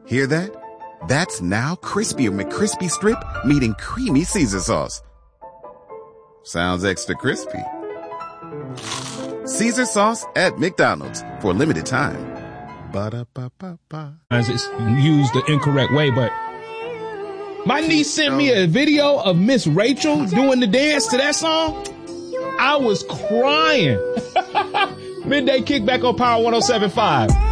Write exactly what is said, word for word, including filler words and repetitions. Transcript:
Hear that? That's now crispy McCrispy strip meeting creamy Caesar sauce. Sounds extra crispy. Caesar sauce at McDonald's for a limited time. Ba-da-ba-ba-ba. As it's used the incorrect way, but my niece sent me a video of Miss Rachel doing the dance to that song. I was crying. Midday Kickback on Power one oh seven point five.